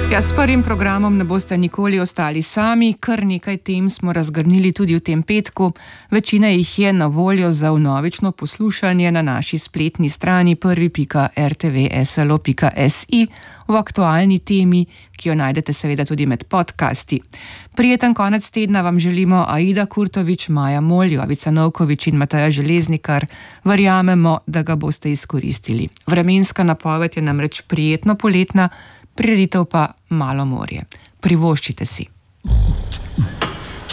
Ja, s prvim programom ne boste nikoli ostali sami, kar nekaj tem smo razgrnili tudi v tem petku. Večina jih je na voljo za vnovično poslušanje na naši spletni strani prvi.rtvslo.si v aktualni temi, ki jo najdete seveda tudi med podcasti. Prijeten konec tedna vam želimo Aida Kurtovič, Maja Molj, Jovica Novkovič in Mateja Železnikar. Verjamemo, da ga boste izkoristili. Vremenska napoved je namreč prijetno poletna, prireditev pa malo morje. Privoščite si.